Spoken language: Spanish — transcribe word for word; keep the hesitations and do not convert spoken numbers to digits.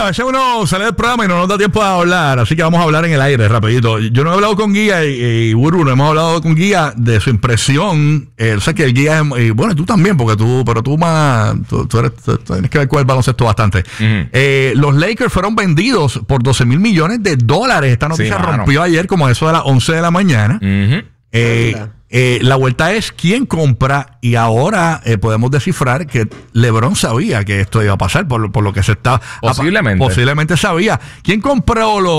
veces uno sale del programa y no nos da tiempo de hablar, así que vamos a hablar en el aire rapidito. Yo no he hablado con Guía y, y Guru, no hemos hablado con Guía de su impresión. Eh, o sea que el Guía es, y bueno, tú también, porque tú, pero tú más, tú, tú, eres, tú tienes que ver con el baloncesto bastante. Uh-huh. Eh, los Lakers fueron vendidos por doce mil millones de dólares. Esta noticia sí, rompió ayer como a eso de las once de la mañana. Uh-huh. Eh, eh, la vuelta es quién compra, y ahora eh, podemos descifrar que LeBron sabía que esto iba a pasar por, por lo que se está posiblemente posiblemente sabía quién compró los